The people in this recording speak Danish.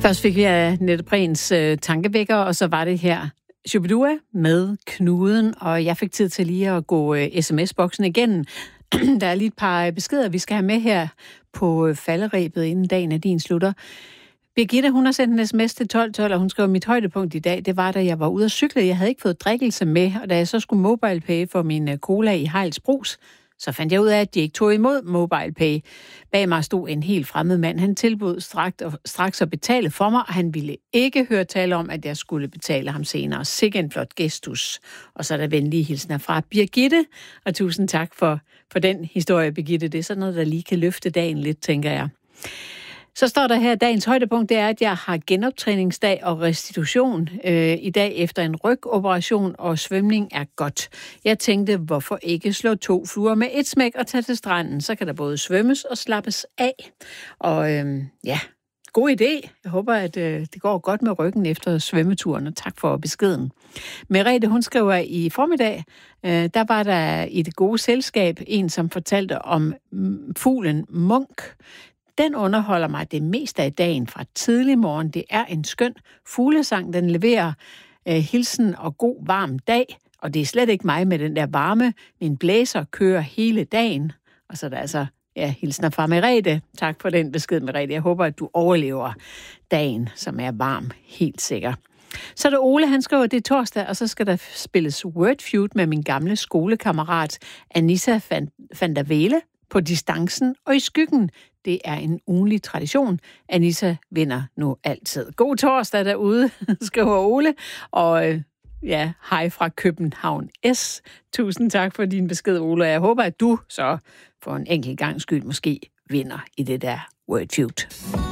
Først fik vi af Nette Brens tankevækker, og så var det her Shubidua med Knuden, og jeg fik tid til lige at gå sms-boksen igennem. Der er lige et par beskeder, vi skal have med her på falderebet, inden dagen er din slutter. Birgitte, hun har sendt en sms til 1212, og hun skrev, mit højdepunkt i dag, det var, da jeg var ude at cykle. Jeg havde ikke fået drikkelse med, og da jeg så skulle MobilePay for min cola i Hejlsbrus, så fandt jeg ud af, at de ikke tog imod MobilePay. Bag mig stod en helt fremmed mand. Han tilbød straks at betale for mig, og han ville ikke høre tale om, at jeg skulle betale ham senere. Sikke en flot gestus. Og så er der venlige hilsner fra Birgitte, og tusind tak for den historie, Birgitte. Det er sådan noget, der lige kan løfte dagen lidt, tænker jeg. Så står der her, dagens højdepunkt, det er, at jeg har genoptræningsdag og restitution i dag efter en rygoperation, og svømning er godt. Jeg tænkte, hvorfor ikke slå 2 fluer med et smæk og tage til stranden? Så kan der både svømmes og slappes af. Og god idé. Jeg håber, at det går godt med ryggen efter svømmeturen, og tak for beskeden. Merete, hun skriver i formiddag, der var der i det gode selskab en, som fortalte om fuglen Munk. Den underholder mig det meste af dagen fra tidlig morgen. Det er en skøn fuglesang. Den leverer hilsen og god varm dag. Og det er slet ikke mig med den der varme. Min blæser kører hele dagen. Og så er der altså hilsner fra Merete. Tak for den besked, Merete. Jeg håber, at du overlever dagen, som er varm. Helt sikker. Så er der Ole, han skriver, det er torsdag, og så skal der spilles Word Feud med min gamle skolekammerat Anissa van der Vele på distancen og i skyggen. Det er en ugenlig tradition. Anissa vinder nu altid. God torsdag derude, skriver Ole. Og hej fra København S. Tusind tak for din besked, Ole. Jeg håber, at du så for en enkelt gang skyld måske vinder i det der Word Feud.